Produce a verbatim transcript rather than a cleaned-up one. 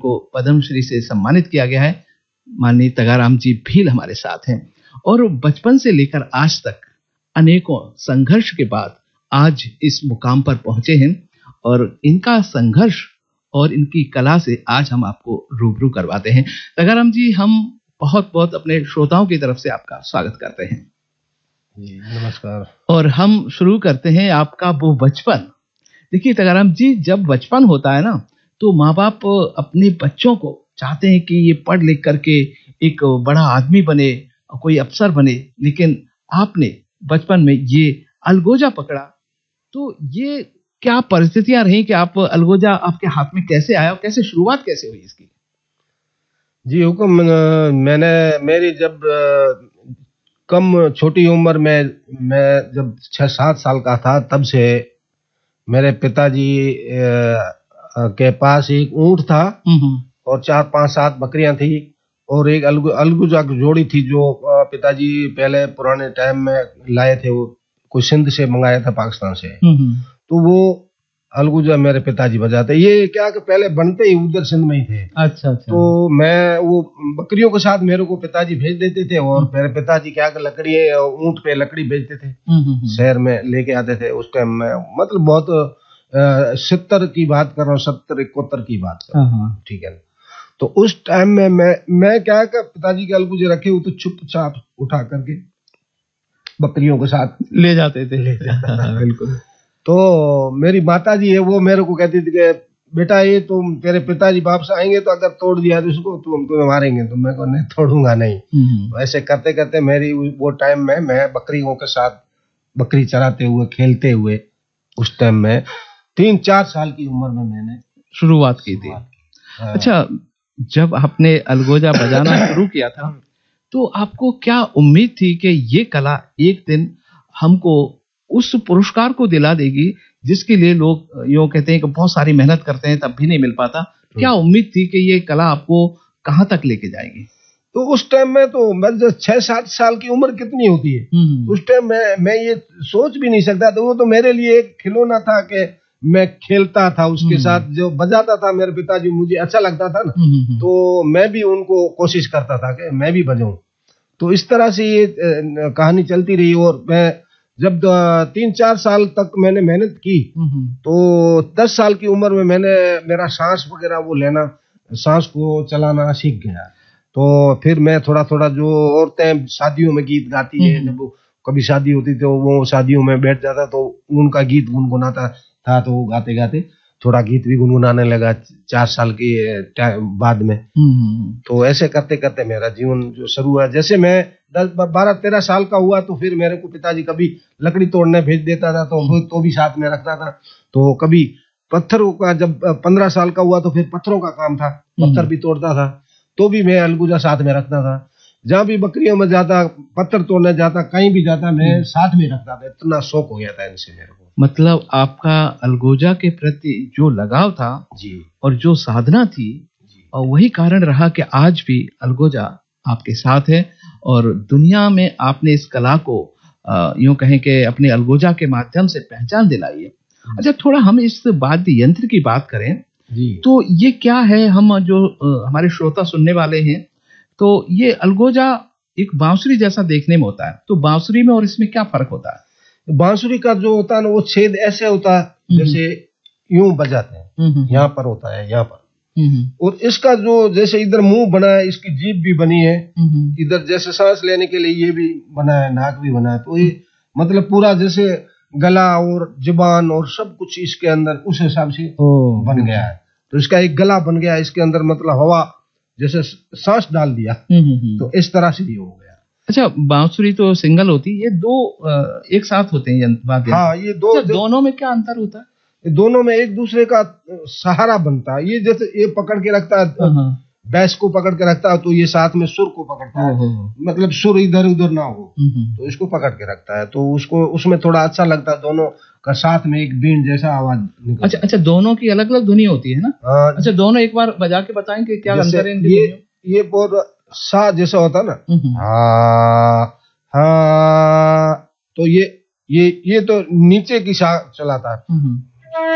को पद्मश्री से सम्मानित किया गया है। माननीय तगाराम जी भील हमारे साथ हैं और बचपन से लेकर आज तक अनेकों संघर्ष के बाद आज इस मुकाम पर पहुंचे हैं और इनका संघर्ष और इनकी कला से आज हम आपको रूबरू करवाते हैं। तगाराम जी, हम बहुत बहुत अपने श्रोताओं की तरफ से आपका स्वागत करते हैं। जी नमस्कार। और हम शुरू करते हैं आपका वो बचपन। देखिए तगाराम जी, जब बचपन होता है ना तो माँ बाप अपने बच्चों को चाहते हैं कि ये पढ़ लिख करके एक बड़ा आदमी बने, कोई अफसर बने, लेकिन आपने बचपन में ये अलगोजा पकड़ा। तो ये क्या परिस्थितियां रही कि आप अलगोजा आपके हाथ में कैसे आया और कैसे शुरुआत कैसे हुई इसकी? जी हुक्म, मैंने मेरी जब कम छोटी उम्र में, मैं जब छह सात साल का था तब से मेरे पिताजी के पास एक ऊंट था और चार पांच सात बकरियां थी और एक अलगु, अलगुजा की जोड़ी थी जो पिताजी पहले पुराने टाइम में लाए थे, वो कोई सिंध से मंगाया था, पाकिस्तान से। तो वो अलगुजा मेरे पिताजी बजाते। ये क्या कि पहले बनते ही उधर सिंध में ही थे। अच्छा अच्छा। तो मैं वो बकरियों के साथ मेरे को पिताजी भेज देते थे और मेरे पिताजी क्या कि लकड़ी ऊंट पे लकड़ी बेचते थे, शहर में लेके आते थे। उस टाइम में मतलब बहुत सत्तर की बात कर रहा हूँ, सत्तर इकहत्तर की बात कर रहा हूँ, ठीक है। तो उस टाइम में मैं मैं क्या कर पिताजी के अलगुजे रखे हुए तो चुपचाप उठा करके बकरियों के साथ ले जाते थे। ले जाता था बिल्कुल। तो मेरी माता जी है वो मेरे को कहती थी कि बेटा ये तुम तेरे पिताजी वापस आएंगे तो अगर तोड़ दिया तो उसको तो हम तुम्हें मारेंगे। तो मैं को नहीं तोड़ूंगा नहीं। तो ऐसे करते करते मेरी वो टाइम में मैं बकरियों के साथ बकरी चराते हुए खेलते हुए उस टाइम में तीन चार साल की उम्र में मैंने शुरुआत की थी। अच्छा, जब आपने अलगोजा बजाना शुरू किया था तो आपको क्या उम्मीद थी कि ये कला एक दिन हमको उस पुरस्कार को दिला देगी जिसके लिए लोग यूं कहते हैं कि बहुत सारी मेहनत करते हैं तब भी नहीं मिल पाता? क्या उम्मीद थी कि ये कला आपको कहां तक लेके जाएगी? तो उस टाइम में तो मैं छह सात साल की उम्र कितनी होती है उस टाइम में मैं ये सोच भी नहीं सकता। तो वो तो मेरे लिए एक खिलौना था कि मैं खेलता था उसके साथ, जो बजाता था मेरे पिताजी, मुझे अच्छा लगता था ना, तो मैं भी उनको कोशिश करता था कि मैं भी बजाऊं। तो इस तरह से ये कहानी चलती रही और मैं जब तीन चार साल तक मैंने मेहनत की तो दस साल की उम्र में मैंने मेरा सांस वगैरह वो लेना, सांस को चलाना सीख गया। तो फिर मैं थोड़ा थोड़ा, जो औरतें शादियों में गीत गाती है, जब कभी शादी होती तो वो शादियों में बैठ जाता तो उनका गीत गुनगुनाता था, तो वो गाते गाते थोड़ा गीत भी गुनगुनाने लगा चार साल के बाद में। तो ऐसे करते करते मेरा जीवन जो शुरू हुआ, जैसे मैं दस बारह तेरह साल का हुआ तो फिर मेरे को पिताजी कभी लकड़ी तोड़ने भेज देता था तो तो भी साथ में रखता था। तो कभी पत्थरों का, जब पंद्रह साल का हुआ तो फिर पत्थरों का काम था, पत्थर भी तोड़ता था, तो भी मैं अलगुजा साथ में रखता था। जहाँ भी बकरियों में जाता, पत्थर तोड़ने जाता, कहीं भी जाता, मैं साथ में रखता था। इतना शौक हो गया था इनसे मेरे को। मतलब आपका अलगोजा के प्रति जो लगाव था जी और जो साधना थी जी, और वही कारण रहा कि आज भी अलगोजा आपके साथ है और दुनिया में आपने इस कला को यूं कहें कि अपने अलगोजा के माध्यम से पहचान दिलाई है। अच्छा, थोड़ा हम इस वाद्य यंत्र की बात करें जी, तो ये क्या है? हम जो आ, हमारे श्रोता सुनने वाले हैं, तो ये अलगोजा एक बांसुरी जैसा देखने में होता है, तो बांसुरी में और इसमें क्या फर्क होता है? बांसुरी का जो होता है ना वो छेद ऐसे होता है जैसे यूं बजाते हैं, यहाँ पर होता है, यहाँ पर। और इसका जो जैसे इधर मुंह बना है, इसकी जीभ भी बनी है, इधर जैसे सांस लेने के लिए ये भी बना है, नाक भी बना है। तो ये मतलब पूरा जैसे गला और जुबान और सब कुछ इसके अंदर उस हिसाब से बन गया है। तो इसका एक गला बन गया, इसके अंदर मतलब हवा जैसे सांस डाल दिया, तो इस तरह से ये हो गया। अच्छा, बांसुरी तो सिंगल होती है, ये दो एक साथ होते हैं यंत्र? हाँ, ये दो। अच्छा, दोनों में क्या अंतर होता है? दोनों में एक दूसरे का सहारा बनता है। ये जैसे ये पकड़ के रखता है, बैस को पकड़ के रखता है, तो ये साथ में सुर को पकड़ता है, मतलब सुर इधर उधर ना हो, तो इसको पकड़ के रखता है। तो उसको उसमें थोड़ा अच्छा लगता है, दोनों का साथ में एक बीन जैसा आवाज निकलता है। अच्छा अच्छा, दोनों की अलग अलग ध्वनि होती है ना? अच्छा, दोनों एक बार बजा के बताएंगे क्या अंतर है? ये ये बहुत सा जैसा होता ना, हाँ हाँ, तो ये ये ये तो नीचे की सा चलाता है,